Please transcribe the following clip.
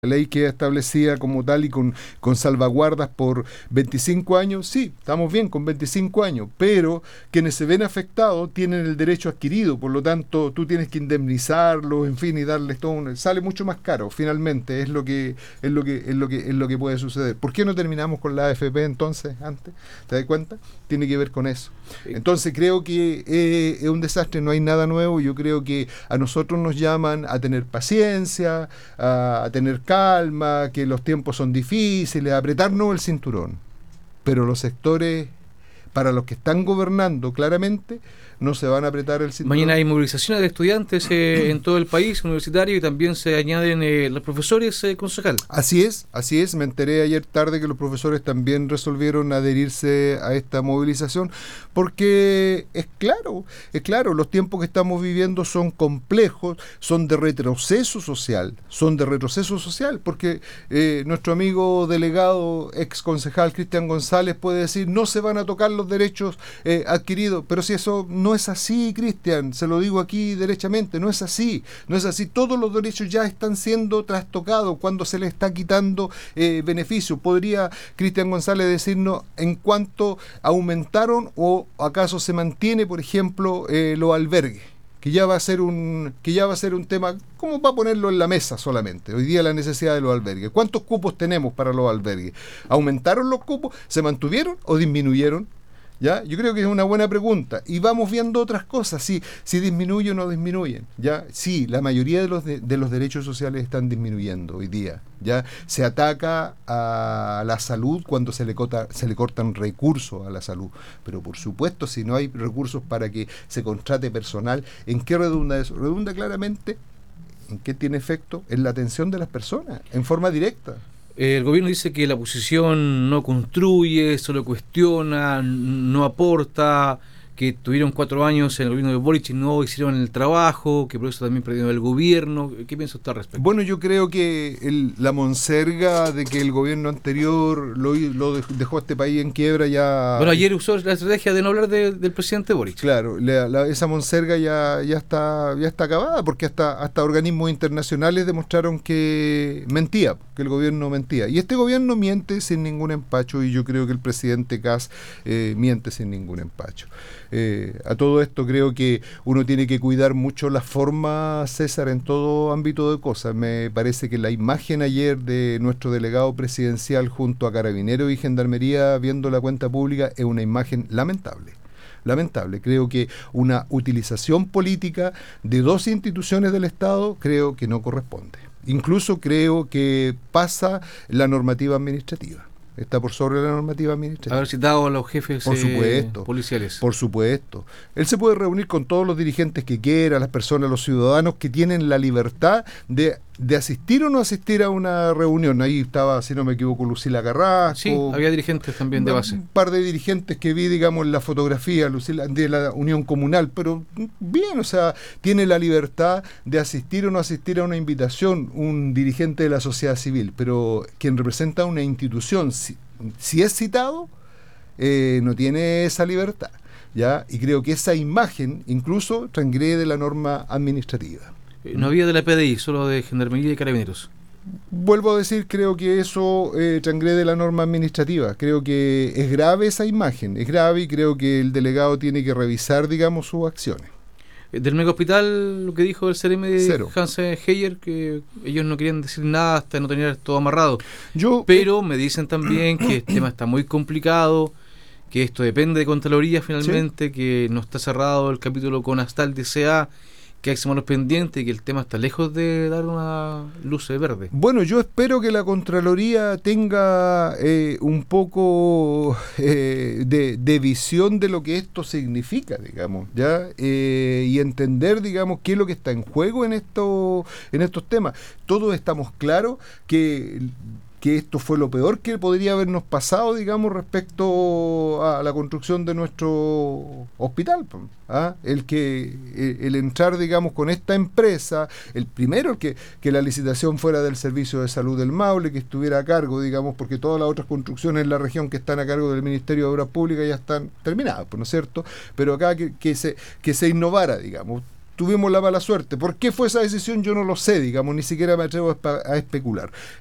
La ley queda establecida como tal y con salvaguardas por 25 años, sí, estamos bien con 25 años, pero quienes se ven afectados tienen el derecho adquirido, por lo tanto tú tienes que indemnizarlos, en fin, y darles todo sale mucho más caro, finalmente, es lo que puede suceder. ¿Por qué no terminamos con la AFP entonces antes? ¿Te das cuenta? Tiene que ver con eso. Entonces creo que es un desastre, no hay nada nuevo. Yo creo que a nosotros nos llaman a tener paciencia, a tener calma, que los tiempos son difíciles, a apretarnos el cinturón. Pero los sectores, para los que están gobernando claramente, no se van a apretar el cinturón. Mañana hay movilizaciones de estudiantes en todo el país universitario y también se añaden los profesores, concejal. Así es, me enteré ayer tarde que los profesores también resolvieron adherirse a esta movilización, porque es claro, los tiempos que estamos viviendo son complejos, son de retroceso social, porque nuestro amigo delegado, ex concejal Cristian González puede decir, no se van a tocar los derechos adquiridos, pero si eso no es así, Cristian, se lo digo aquí derechamente, no es así, todos los derechos ya están siendo trastocados cuando se le está quitando beneficio. ¿Podría Cristian González decirnos en cuánto aumentaron o acaso se mantiene, por ejemplo, los albergues? Que ya va a ser un tema, ¿cómo va a ponerlo en la mesa solamente? Hoy día la necesidad de los albergues. ¿Cuántos cupos tenemos para los albergues? ¿Aumentaron los cupos? ¿Se mantuvieron o disminuyeron? ¿Ya? Yo creo que es una buena pregunta. Y vamos viendo otras cosas, si disminuyen o no disminuyen. ¿Ya? Sí, la mayoría de los derechos sociales están disminuyendo hoy día. ¿Ya? Se ataca a la salud cuando se le cortan recursos a la salud. Pero por supuesto, si no hay recursos para que se contrate personal, ¿en qué redunda eso? Redunda claramente en qué tiene efecto en la atención de las personas, en forma directa. El gobierno dice que la oposición no construye, solo cuestiona, no aporta, que tuvieron 4 años en el gobierno de Boric y no hicieron el trabajo, que por eso también perdieron el gobierno. ¿Qué piensa usted al respecto? Bueno, yo creo que la monserga de que el gobierno anterior lo dejó a este país en quiebra ya... Bueno, ayer usó la estrategia de no hablar del presidente Boric. Claro, esa monserga ya está acabada, porque hasta organismos internacionales demostraron que mentía, que el gobierno mentía. Y este gobierno miente sin ningún empacho, y yo creo que el presidente Kast miente sin ningún empacho. A todo esto creo que uno tiene que cuidar mucho la forma, César, en todo ámbito de cosas. Me parece que la imagen ayer de nuestro delegado presidencial junto a Carabineros y Gendarmería viendo la cuenta pública es una imagen lamentable. Creo que una utilización política de dos instituciones del Estado creo que no corresponde. Incluso creo que pasa la normativa administrativa. Está por sobre la normativa administrativa. Haber citado a los jefes policiales. Por supuesto. Él se puede reunir con todos los dirigentes que quiera, las personas, los ciudadanos que tienen la libertad de asistir o no asistir a una reunión. Ahí estaba, si no me equivoco, Lucila Carrasco. Sí, había dirigentes también de base. Un par de dirigentes que vi, digamos, en la fotografía, Lucila, de la Unión Comunal, pero bien, o sea, tiene la libertad de asistir o no asistir a una invitación, un dirigente de la sociedad civil, pero quien representa una institución, si es citado, no tiene esa libertad, ¿ya? Y creo que esa imagen incluso transgrede la norma administrativa. No había de la PDI, solo de Gendarmería y Carabineros. Vuelvo a decir, creo que eso transgrede la norma administrativa. Creo que es grave esa imagen, es grave, y creo que el delegado tiene que revisar, digamos, sus acciones. Del mega hospital, lo que dijo el CRM de Cero. Hansen Heyer, que ellos no querían decir nada hasta no tener todo amarrado. Pero me dicen también que el tema está muy complicado, que esto depende de Contraloría finalmente, ¿sí? Que no está cerrado el capítulo con Astal de CA, que hay manos pendientes y que el tema está lejos de dar una luz verde. Bueno, yo espero que la Contraloría tenga un poco de visión de lo que esto significa, digamos, ¿ya? Y entender, digamos, qué es lo que está en juego en estos temas. Todos estamos claros que esto fue lo peor que podría habernos pasado, digamos, respecto a la construcción de nuestro hospital. ¿Ah? El entrar, digamos, con esta empresa, el primero, que la licitación fuera del Servicio de Salud del Maule, que estuviera a cargo, digamos, porque todas las otras construcciones en la región que están a cargo del Ministerio de Obras Públicas ya están terminadas, ¿no es cierto? Pero acá que se innovara, digamos. tuvimos la mala suerte. ¿Por qué fue esa decisión? Yo no lo sé, digamos, ni siquiera me atrevo a especular.